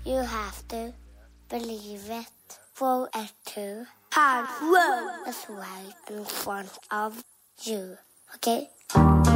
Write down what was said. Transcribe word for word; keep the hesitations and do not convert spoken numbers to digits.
You have to believe it for it to happen. It's right in front of you. Okay?